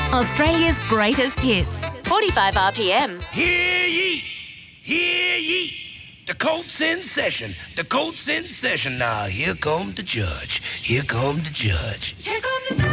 Australia's greatest hits. 45 RPM. Hear ye! Hear ye! The court's in session. The court's in session. Now, here come the judge. Here come the judge. Here come the